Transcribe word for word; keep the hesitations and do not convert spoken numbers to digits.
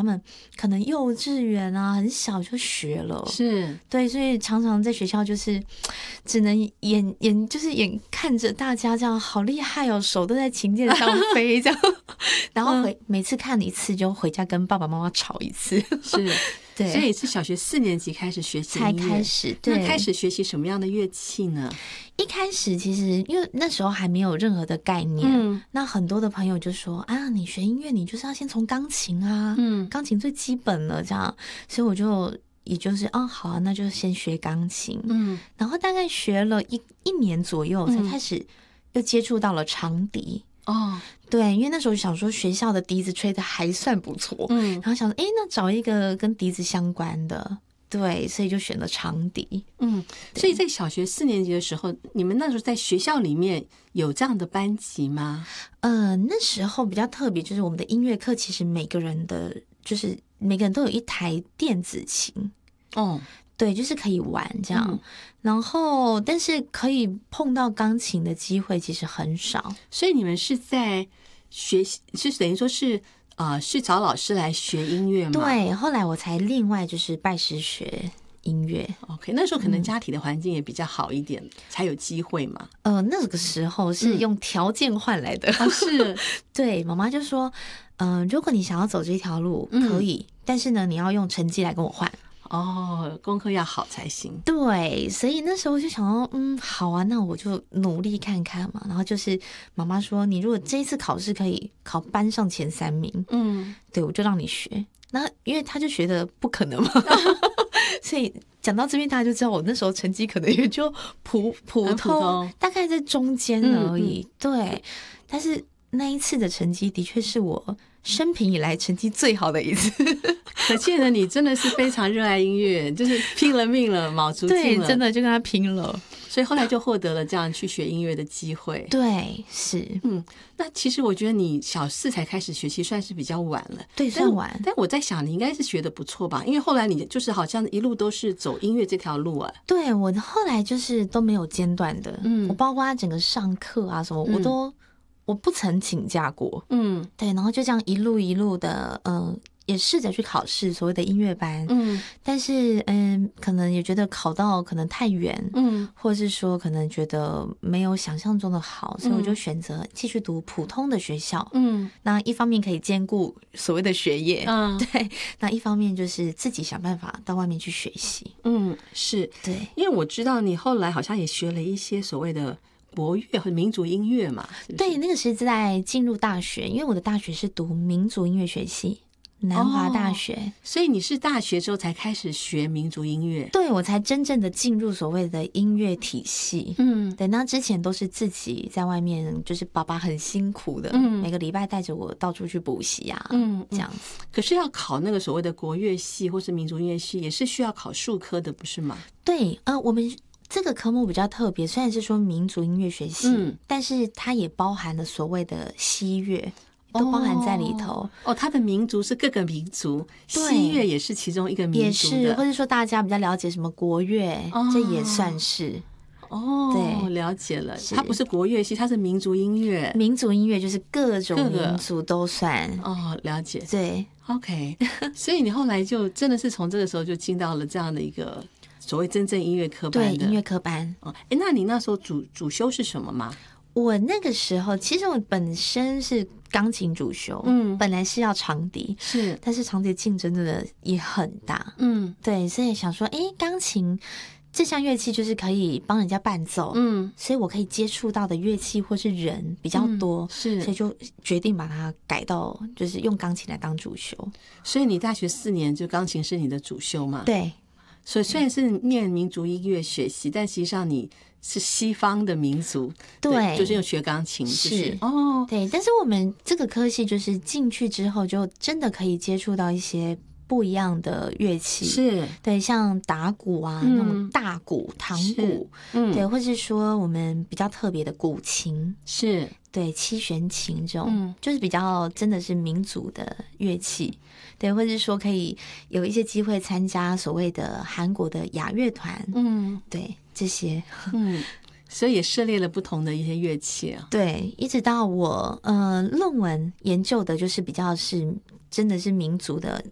们可能幼稚园啊很小就学了， 是， 对，所以常常在学校就是只能眼眼就是眼看着大家这样好厉害哦，手都在琴键上飞这样，然后回、嗯、每次看一次就回家跟爸爸妈妈吵一次， 是。 对， 所以是小学四年级开始学习音乐， 才开始。对， 那开始学习什么样的乐器呢？ 一开始其实因为那时候还没有任何的概念，嗯，那很多的朋友就说啊，你学音乐你就是要先从钢琴啊，嗯，钢琴最基本了这样，所以我就也就是哦好啊，那就先学钢琴，嗯，然后大概学了一一年左右，才开始又接触到了长笛。哦，对，因为那时候想说学校的笛子吹得还算不错，嗯，然后想说，哎，那找一个跟笛子相关的，对，所以就选了长笛。 嗯，所以在小学四年级的时候，你们那时候在学校里面有这样的班级吗？ 呃，那时候比较特别，就是我们的音乐课其实每个人的，就是每个人都有一台电子琴。哦。对，就是可以玩这样，嗯、然后但是可以碰到钢琴的机会其实很少， 所以你们是在学习，是等于说是呃，是找老师来学音乐吗？ 对，后来我才另外就是拜师学音乐。 OK， 那时候可能家庭的环境也比较好一点，嗯、才有机会嘛。 呃，那个时候是用条件换来的， 嗯、是对，妈妈就说，嗯、呃，如果你想要走这条路，可以，嗯、但是呢，你要用成绩来跟我换。 哦，功课要好才行。 对，所以那时候就想说，嗯，好啊，那我就努力看看嘛。然后就是妈妈说，你如果这一次考试可以考班上前三名，嗯，对，我就让你学。那因为他就觉得不可能嘛，所以讲到这边，大家就知道我那时候成绩可能也就普普通，普通大概在中间而已。嗯嗯、对，但是那一次的成绩的确是我生平以来成绩最好的一次。 可见呢，你真的是非常热爱音乐，就是拼了命了，卯足劲了， 对，真的就跟他拼了， 所以后来就获得了这样去学音乐的机会。 对，是， 嗯，那其实我觉得你小四才开始学习，算是比较晚了， 对，算晚。 但我在想，你应该是学得不错吧？因为后来你就是好像一路都是走音乐这条路啊。 对，我后来就是都没有间断的，嗯，我包括整个上课啊什么，嗯、我都我不曾请假过，嗯，对，然后就这样一路一路的，嗯、呃。也试着去考试，所谓的音乐班，嗯，但是嗯，可能也觉得考到可能太远，嗯，或者是说可能觉得没有想象中的好，所以我就选择继续读普通的学校，嗯，那一方面可以兼顾所谓的学业，嗯，对，那一方面就是自己想办法到外面去学习， 嗯，是对， 因为我知道你后来好像也学了一些所谓的国乐和民族音乐嘛，是不是？ 对，那个是在进入大学，因为我的大学是读民族音乐学系。南华大学、哦， 所以你是大学之后才开始学民族音乐？ 对，我才真正的进入所谓的音乐体系。嗯，对，那之前都是自己在外面，就是爸爸很辛苦的，嗯，每个礼拜带着我到处去补习啊，嗯，这样子。 可是要考那个所谓的国乐系或是民族音乐系，也是需要考数科的，不是吗？ 对，呃，我们这个科目比较特别，虽然是说民族音乐学系，嗯，但是它也包含了所谓的西乐。都包含在里头哦, 哦，它的民族是各个民族，西乐也是其中一个民族的， 也是，或者说大家比较了解什么国乐，哦、这也算是哦，对，了解了。它不是国乐系，它是民族音乐。 民族音乐就是各种民族都算哦，了解。 对 ，OK。所以你后来就真的是从这个时候就进到了这样的一个所谓真正音乐科班的， 对，音乐科班。 哦，哎，那你那时候主主修是什么吗？ 我那个时候其实我本身是钢琴主修，嗯，本来是要长笛， 是， 但是长笛竞争真的也很大，嗯，对，所以想说，哎，钢琴这项乐器就是可以帮人家伴奏，嗯，所以我可以接触到的乐器或是人比较多，嗯、 是， 所以就决定把它改到就是用钢琴来当主修。 所以你大学四年就钢琴是你的主修吗？ 对， 所以虽然是念民族音乐学习，但实际上你是西方的民族， 对, 对，就是用学钢琴，是、就是、哦， 对。但是我们这个科系就是进去之后，就真的可以接触到一些不一样的乐器， 是对，像打鼓啊，嗯、那种大鼓、唐鼓，嗯，对，或是说我们比较特别的古琴， 是对，七弦琴这种，嗯，就是比较真的是民族的乐器。对，或者说可以有一些机会参加所谓的韩国的雅乐团，嗯，对，这些， 嗯，所以也涉猎了不同的一些乐器啊。 对，一直到我呃论文研究的就是比较是真的是民族的